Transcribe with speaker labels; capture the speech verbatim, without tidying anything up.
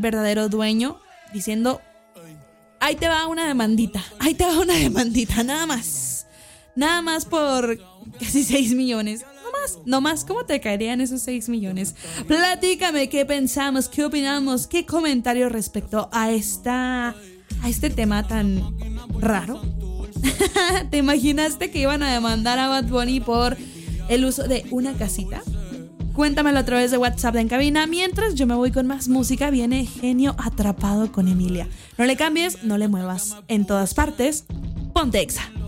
Speaker 1: verdadero dueño diciendo: ahí te va una demandita, ahí te va una demandita, nada más. Nada más por casi seis millones. No más, no más. ¿Cómo te caerían esos seis millones? Platícame qué pensamos, qué opinamos, qué comentario respecto a esta, a este tema tan raro. ¿Te imaginaste que iban a demandar a Bad Bunny por el uso de una casita? Cuéntamelo a través de WhatsApp de En Cabina. Mientras yo me voy con más música, viene Genio Atrapado con Emilia. No le cambies, no le muevas. En todas partes, ponte Exa.